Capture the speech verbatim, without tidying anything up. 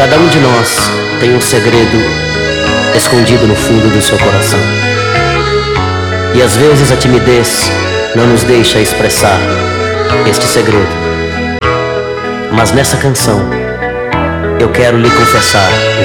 Cada um de nós tem um segredo escondido no fundo do seu coração. E às vezes a timidez não nos deixa expressar este segredo. Mas nessa canção eu quero lhe confessar